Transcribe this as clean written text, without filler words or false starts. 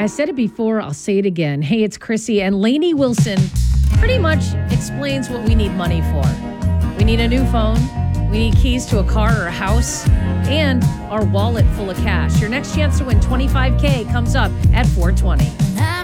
I said it before, I'll say it again. Hey, it's Chrissy, and Lainey Wilson pretty much explains what we need money for. We need a new phone, we need keys to a car or a house, and our wallet full of cash. Your next chance to win $25K comes up at 420.